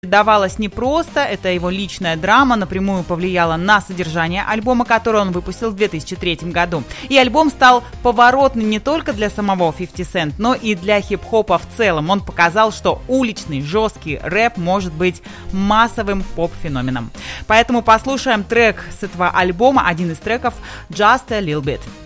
давалось непросто, это его личная драма напрямую повлияла на содержание альбома, который он выпустил в 2003 году. И альбом стал поворотным не только для самого 50 Cent, но и для хип-хопа в целом. Он показал, что уличный жесткий рэп может быть массовым поп-феноменом. Поэтому послушаем трек с этого альбома, один из треков «Just a Little Bit».